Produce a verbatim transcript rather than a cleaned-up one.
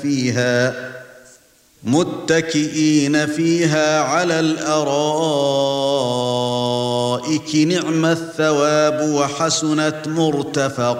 فيها متكئين فيها على الأرائك نعم الثواب وحسنت مرتفقا